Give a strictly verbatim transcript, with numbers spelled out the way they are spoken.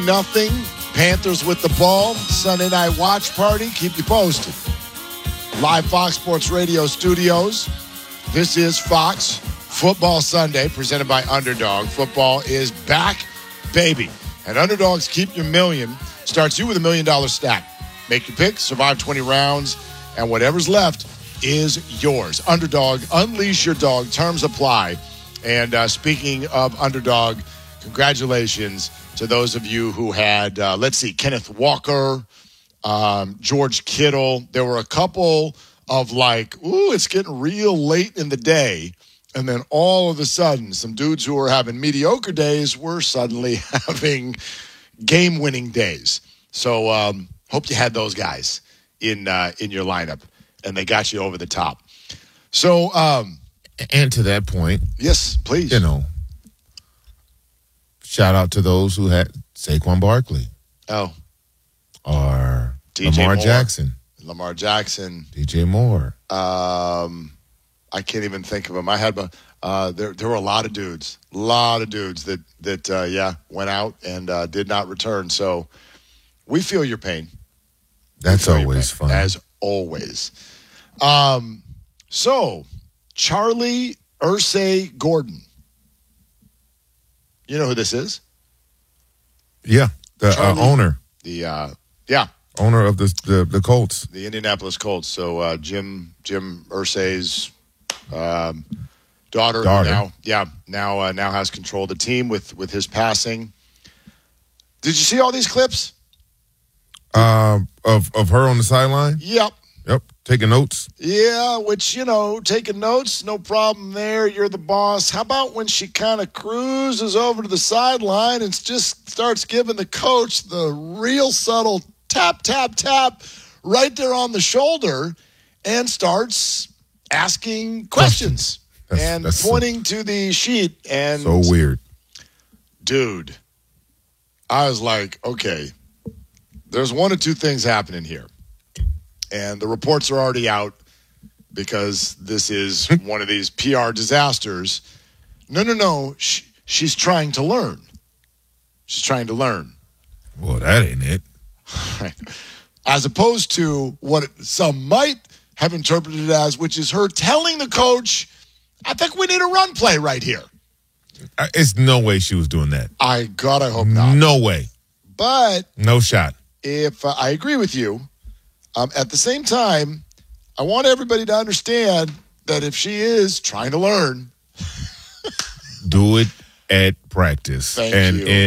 Nothing. Panthers with the ball. Sunday night watch party. Keep you posted. Live Fox Sports Radio studios. This is Fox Football Sunday, presented by Underdog. Football is back, baby. And Underdog's Keep Your Million starts you with a million dollar stack. Make your picks, survive twenty rounds, and whatever's left is yours. Underdog, unleash your dog. Terms apply. And uh, speaking of Underdog, congratulations to those of you who had, uh, let's see, Kenneth Walker, um, George Kittle. There were a couple of like, ooh, it's getting real late in the day. And then all of a sudden, some dudes who were having mediocre days were suddenly having game-winning days. So um, hope you had those guys in uh, in your lineup, and they got you over the top. So, um, and to that point, yes, please. You know, shout out to those who had Saquon Barkley. Oh. Or D J Lamar Moore. Jackson. Lamar Jackson. D J Moore. Um, I can't even think of them. I had, uh, there there were a lot of dudes, a lot of dudes that, that uh, yeah, went out and uh, did not return. So we feel your pain. That's always fun. As always. Um, so, Charlie Irsay Gordon. You know who this is? Yeah, the uh, owner. The uh, yeah, owner of the, the the Colts, the Indianapolis Colts. So uh, Jim Jim Irsay's um, daughter, daughter now, yeah, now uh, now has control of the team with with his passing. Did you see all these clips? Uh, of of her on the sideline. Yep. Yep, taking notes. Yeah, which, you know, taking notes, no problem there. You're the boss. How about when she kind of cruises over to the sideline and just starts giving the coach the real subtle tap, tap, tap right there on the shoulder and starts asking questions that's, and that's pointing so, to the sheet. And so weird. Dude, I was like, okay, there's one or two things happening here. And the reports are already out because this is one of these P R disasters. No, no, no. She, she's trying to learn. She's trying to learn. Well, that ain't it. Right. As opposed to what some might have interpreted it as, which is her telling the coach, I think we need a run play right here. It's no way she was doing that. I God, I hope not. No way. But no shot. If uh, I agree with you, Um, at the same time, I want everybody to understand that if she is trying to learn, do it at practice. Thank and, you. And